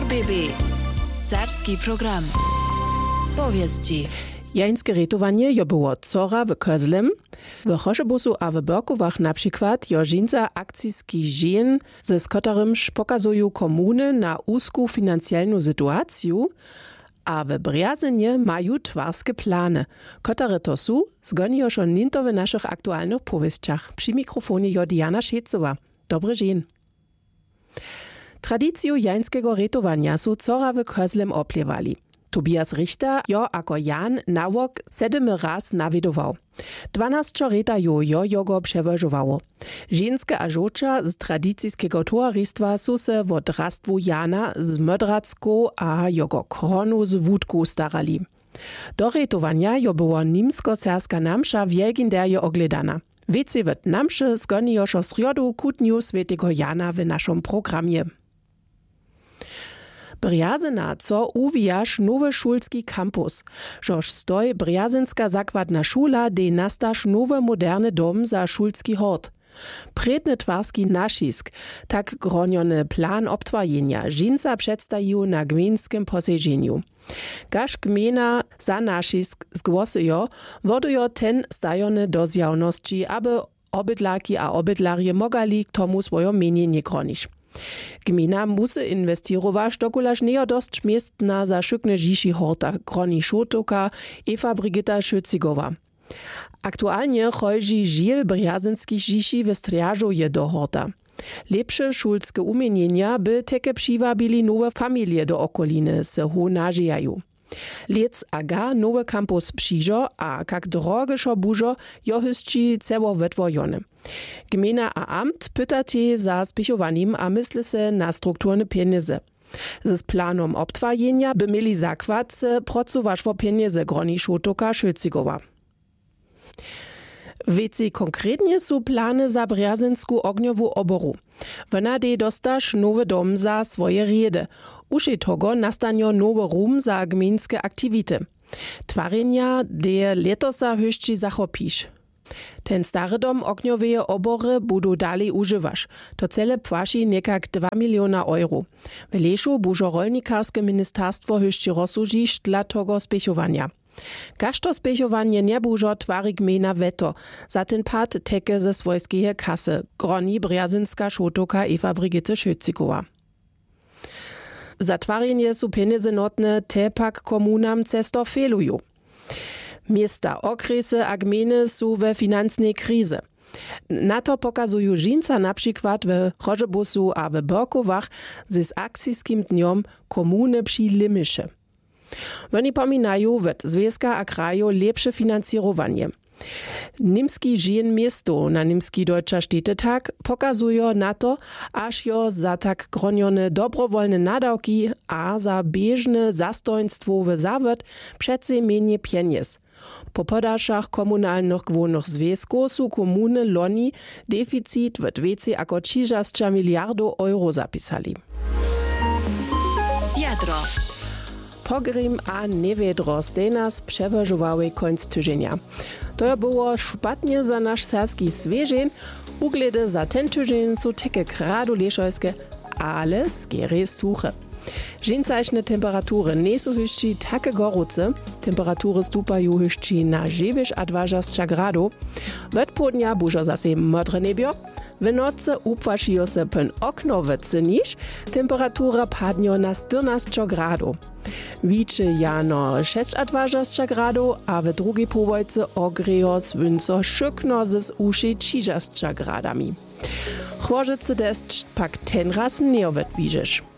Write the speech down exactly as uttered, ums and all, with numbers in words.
R B B. Serbski program. Powieści. Jańskie ratowanie jo było cora w Kozlem. W Choszebusu a w Borkowach na przykład jo żinca akcijski żen, ze skotarym pokazują komuny na úzku finansjalną sytuację, a w Brjazynie mają twarskie plany, które to są, zgonią się ninto w naszych aktualnych powieściach. Przy mikrofonie jo Diana Šecowa. Dobry dzień. Tradycję jańskiego ratowania są cora w Kozlem opliewali. Tobias Richter jo ako Jan nawok sedemy raz nawidował. Dwanascio reta jo jo jogo przewożowało. Żenskie a żoča z tradycyjskiego towarystwa są se wot rastwu Jana z Modracką a jogo kronu z wódką starali. Do ratowania jo była nimsko-serska namsza wielginderje ogledana. Wiecie wet namsze zgonijo szo srjodu kutniu Svetego Jana w naszym programie. Brjazyna, co uwijaš nowy szulski kampus. Żoż stoi Brjazynska zakładna szula, de nastaš nowy moderny dom za szulski hort. Predny twarski naszisk, tak groniony plan obtwajenia, żinca przedstawił na gminskim posiedzeniu. Gaż gmina za naszisk zgłosują, wodują ten stajony do zjawności, aby obydlaki a obydlarje mogali k tomu swoje mienie gronić. Gmina musi inwestować, dokulaż nie dość miejsc na zaszykne dzisi horta, groni Szotoka, Ewa Brigita Szöcigowa. Aktualnie chodzi żil brjazynskich dzisi w striażu je do horta. Lepsze szulskie umienienia by teke przywabili nowe familie do okoliny, se hu nażyjają. Lec aga nowy kampus przyjdzo, a kak droge szo bużo, jo hysci ceło wetwojone. Gmina a amt pyta te za spichowaniem a myśli se na strukturne pieniądze. Z planom obtwajenia by mieli zakład se pracować w pieniądze groni Szotoka Szöcigowa. Wiecie konkretnie są plany za brjazynską ogniową oboru. Wona de dostaš nowy dom za swoje riedy. Uši togo nastanio nowy rum za gminskie aktywity. Twarenia de letosa höšći zachopiš. Ten stary dom ognioweje obory budu dalej używasz. To cele płaci niekak dwa miliona euro. W Leszu bużo rolnikarskie ministerstwo höšći rozsudžiš dla togo spechowania. Każ to spechowanie nie bużo twari gmina weto, za ten pat teke ze swojskiej kasy, groni Brjazynska Szotoka Ewa Brigita Szöcigowa. Zatwarenie su pieniądze notne te pak komunam cesto feluju. Miesta, okresy a gminy su we finansnej krize. Na to pokazują żinca na przykład w Choszebusu a w Borkowach z akcijskim dniom komuny przy Limysze. Oni pominają wet Związka a kraju lepsze finansowanie. Nimski żien miesto na nimski Deutscher Städtetag pokazują na to, aż jo za tak gronione dobrowolne nadawki a za bieżne zastoństwo w zawód przece mniej pieniędzy. Po podaszach komunalnych gwonych związków są komuny loni deficit w dwieście ako trzydzieści miliardów euro zapisali. Jadro. Pogrim a newiedro stej nas przewożowały końc tydzienia. To było szpatnie za nasz serski zwierzeń, ugledy za ten tydzień są takie kradu leszojskie, ale skiery suche. Żincaśne temperatury nie są jeszcze takie gorące, temperatury stupają jeszcze na dziewięć a dwadzieścia gradów. Od południa bużo zase modre niebio, w nocy upłasziło się pen okno w niż, temperatura padnie na czternaście gradów. Wicze jano dwadzieścia gradów, a w drugiej połowce ogrejo słńce szykno z uszy trzydzieści gradami. Chłożycy deszcz pak ten raz nie odwidzisz.